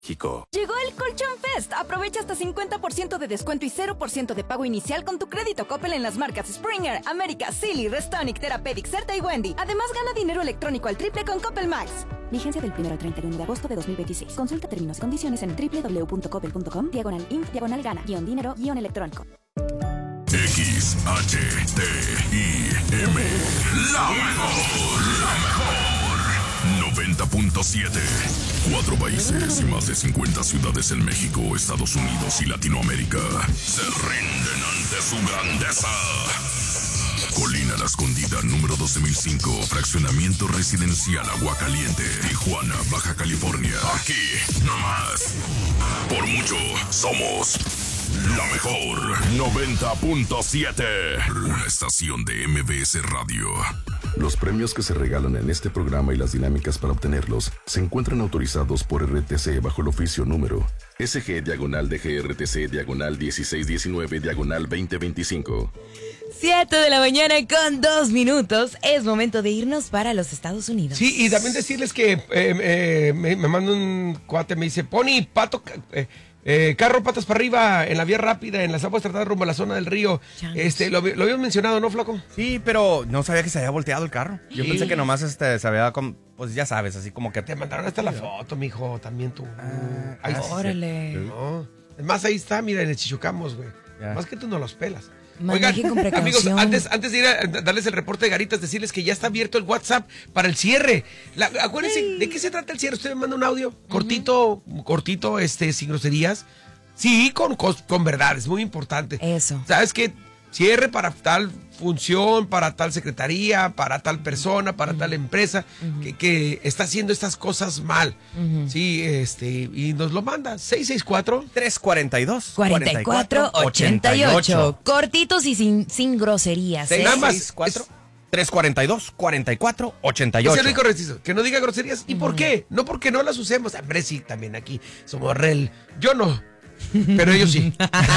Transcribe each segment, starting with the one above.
México. Llegó el Colchón Fest. Aprovecha hasta 50% de descuento y 0% de pago inicial con tu crédito Coppel en las marcas Springer, América, Silly, Restonic, Therapeutic, Certa y Wendy. Además, gana dinero electrónico al triple con Coppel Max. Vigencia del 1 al 31 de agosto de 2026. Consulta términos y condiciones en www.coppel.com/inf/gana-dinero-electrónico. XHTIM. La mejor. 90.7. 4 países y más de 50 ciudades en México, Estados Unidos y Latinoamérica se rinden ante su grandeza. Colina La Escondida, número 12005, fraccionamiento residencial Aguacaliente, Tijuana, Baja California. Aquí, nomás. Por mucho, somos la mejor. 90.7. Una estación de MBS Radio. Los premios que se regalan en este programa y las dinámicas para obtenerlos se encuentran autorizados por RTC bajo el oficio número SG/DGRTC/1619/2025. 7 de la mañana con 2 minutos. Es momento de irnos para los Estados Unidos. Sí, y también decirles que me manda un cuate, me dice, Pony, pato... carro patas para arriba en la vía rápida en las aguas tratadas rumbo a la zona del río. Lo habíamos mencionado, ¿no, Flaco? Sí, pero no sabía que se había volteado el carro. Yo pensé que nomás se había, pues ya sabes, así como que... Te mandaron hasta la foto, mijo, también tú. Ahí sí. Órale. No. Es más, ahí está, mira, en el Chichucamos, güey. Más que tú no los pelas. Manejen con precaución. Amigos, antes de ir a darles el reporte de Garitas, decirles que ya está abierto el WhatsApp para el cierre. Acuérdense, ¿de qué se trata el cierre? Usted me manda un audio cortito, sin groserías. Sí, con verdad, es muy importante. Eso. ¿Sabes qué? Cierre para tal función, para tal secretaría, para tal persona, para tal empresa que está haciendo estas cosas mal. Sí, y nos lo manda 664-342-4488. Cortitos y sin groserías. Nada más. 342-4488. Es correcto, que no diga groserías. ¿Y por qué? No porque no las usemos. Hombre, sí, también aquí somos real. Yo no, pero ellos sí.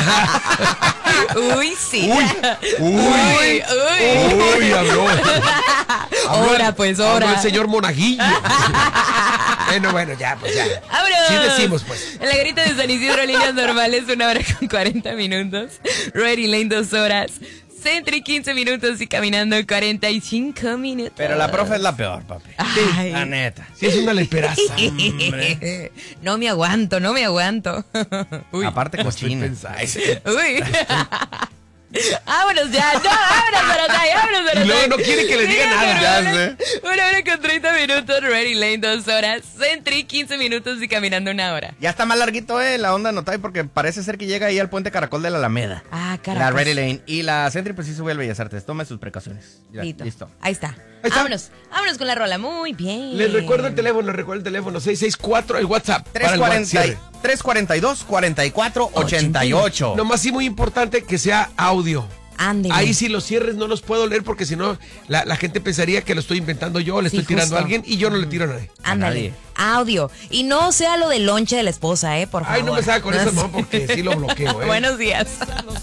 Uy, sí. Uy, habló. Ahora, pues, ahora. Habló el señor Monaguillo. Bueno, ya, pues ya. ¡Vámonos! Sí decimos, pues. En la Garita de San Isidro, líneas normales, 1 hora con 40 minutos. Ready Lane, 2 horas. Centro y 15 minutos y caminando 45 minutos. Pero la profe es la peor, papi. Ay. La neta. Sí, es una leperaza. No me aguanto. Uy, aparte cochina. Uy. Vámonos ya, vámonos para allá. Y luego no quiere que le diga nada. Ya sé. 1 hora con 30 minutos, Ready Lane, 2 horas, Centro y 15 minutos y caminando 1 hora. Ya está más larguito, la onda Notay, porque parece ser que llega ahí al puente Caracol de la Alameda. Ah, carajo. La Ready Lane. Y la Centro pues sí sube al Bellas Artes. Tome sus precauciones. Ya, listo. Ahí está. Vámonos con la rola, muy bien. Les recuerdo el teléfono, 664, el WhatsApp. 342-4488. Nomás sí muy importante que sea audio. Ándele. Ahí sí los cierres no los puedo leer porque si no la gente pensaría que lo estoy inventando yo, le estoy tirando a alguien y yo no le tiro a nadie. Ándale, audio. Y no sea lo del lonche de la esposa, por favor. Ay, no me salga con eso, no, porque sí lo bloqueo, Buenos días.